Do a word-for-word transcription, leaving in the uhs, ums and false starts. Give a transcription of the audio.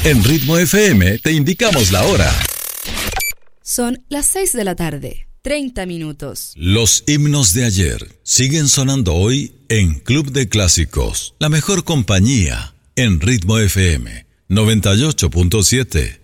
En Ritmo F M te indicamos la hora. Son las seis de la tarde, treinta minutos. Los himnos de ayer siguen sonando hoy en Club de Clásicos, la mejor compañía en Ritmo F M noventa y ocho punto siete.